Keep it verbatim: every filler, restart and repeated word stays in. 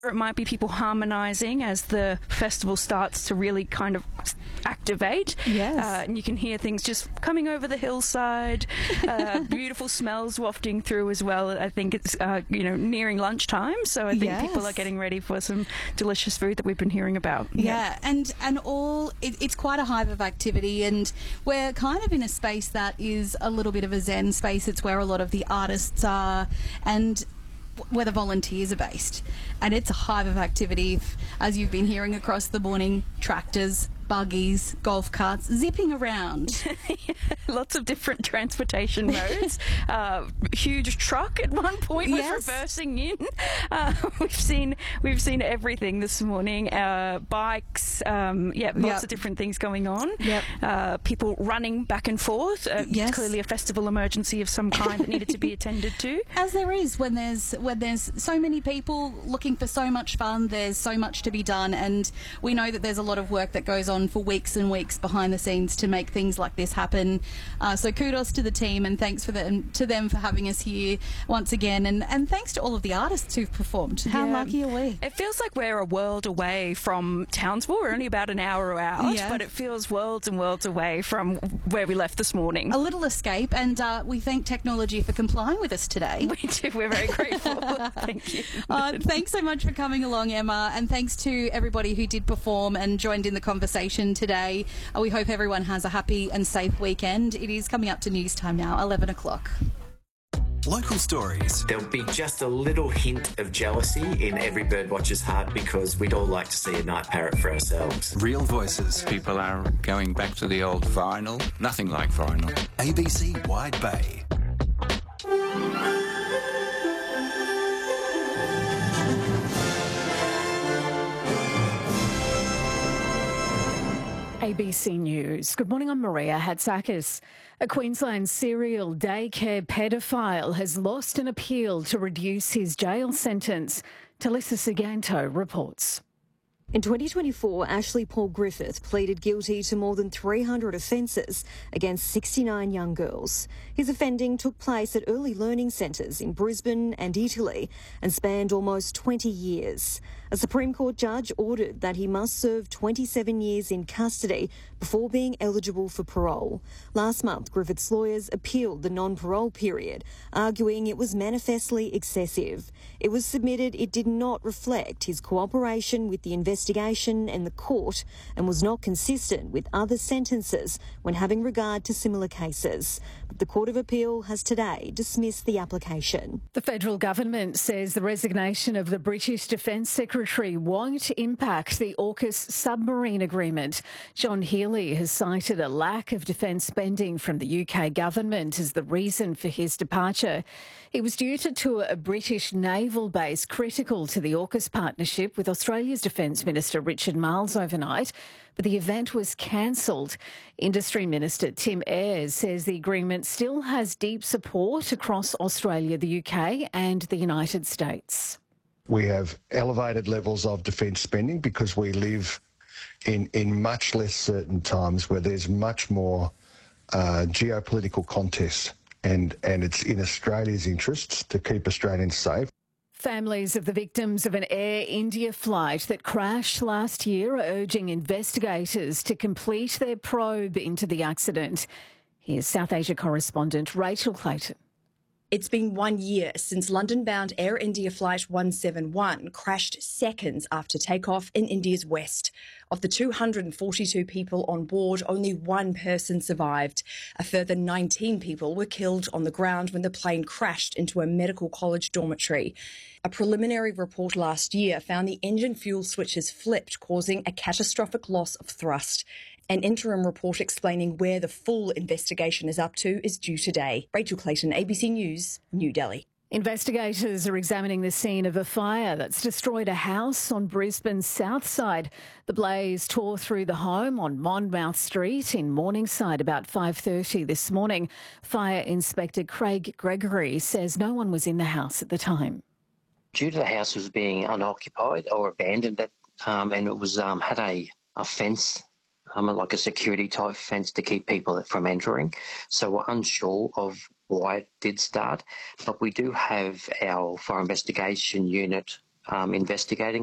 It might be people harmonising as the festival starts to really kind of activate. Yes. Uh, and you can hear things just coming over the hillside, uh, beautiful smells wafting through as well. I think it's, uh, you know, nearing lunchtime, so I think Yes. people are getting ready for some delicious food that we've been hearing about. Yeah, yeah. and and all it, it's quite a hive of activity, and we're kind of in a space that is a little bit of a zen space. It's where a lot of the artists are, and where the volunteers are based, and it's a hive of activity, as you've been hearing across the morning. Tractors, buggies, golf carts zipping around. Lots of different transportation modes. uh, huge truck at one point was Yes. reversing in. Uh, we've seen we've seen everything this morning. Uh, bikes, um, yeah, lots Yep. of different things going on. Yep. Uh, people running back and forth. Uh, Yes. Clearly a festival emergency of some kind that needed to be attended to. As there is when there's when there's so many people looking for so much fun, there's so much to be done, and we know that there's a lot of work that goes on for weeks and weeks behind the scenes to make things like this happen. Uh, so kudos to the team, and thanks for them to them for having us here once again, and, and thanks to all of the artists who've performed. How Yeah. lucky are we? It feels like we're a world away from Townsville. We're only about an hour out, Yeah. but it feels worlds and worlds away from where we left this morning. A little escape, and uh, we thank technology for complying with us today. We do. We're very grateful. Thank you. Uh, thanks so much for coming along, Emma, and thanks to everybody who did perform and joined in the conversation today. Uh, we hope everyone has a happy and safe weekend. It is coming up to news time now, eleven o'clock. Local stories. There'll be just a little hint of jealousy in every birdwatcher's heart because we'd all like to see a night parrot for ourselves. Real voices. People are going back to the old vinyl. Nothing like vinyl. A B C Wide Bay. A B C News. Good morning, I'm Maria Hatzakis. A Queensland serial daycare paedophile has lost an appeal to reduce his jail sentence. Talissa Siganto reports. In twenty twenty-four, Ashley Paul Griffith pleaded guilty to more than three hundred offences against sixty-nine young girls. His offending took place at early learning centres in Brisbane and Italy and spanned almost twenty years. A Supreme Court judge ordered that he must serve twenty-seven years in custody before being eligible for parole. Last month, Griffith's lawyers appealed the non-parole period, arguing it was manifestly excessive. It was submitted it did not reflect his cooperation with the investigation and the court and was not consistent with other sentences when having regard to similar cases. But the Court of Appeal has today dismissed the application. The federal government says the resignation of the British Defence Secretary won't impact the AUKUS submarine agreement. John Healey has cited a lack of defence spending from the U K government as the reason for his departure. He was due to tour a British naval base critical to the AUKUS partnership with Australia's Defence Minister Richard Marles overnight, but the event was cancelled. Industry Minister Tim Ayres says the agreement still has deep support across Australia, the U K and the United States. We have elevated levels of defence spending because we live in, in much less certain times where there's much more uh, geopolitical contest, and, and it's in Australia's interests to keep Australians safe. Families of the victims of an Air India flight that crashed last year are urging investigators to complete their probe into the accident. Here's South Asia correspondent Rachel Clayton. It's been one year since London-bound Air India Flight one seventy-one crashed seconds after takeoff in India's west. Of the two hundred forty-two people on board, only one person survived. A further nineteen people were killed on the ground when the plane crashed into a medical college dormitory. A preliminary report last year found the engine fuel switches flipped, causing a catastrophic loss of thrust. An interim report explaining where the full investigation is up to is due today. Rachel Clayton, A B C News, New Delhi. Investigators are examining the scene of a fire that's destroyed a house on Brisbane's south side. The blaze tore through the home on Monmouth Street in Morningside about five thirty this morning. Fire Inspector Craig Gregory says no one was in the house at the time. Due to the house was being unoccupied or abandoned, um, and it was um, had a, a fence, um, like a security type fence to keep people from entering. So we're unsure of why it did start, but we do have our fire investigation unit um, investigating.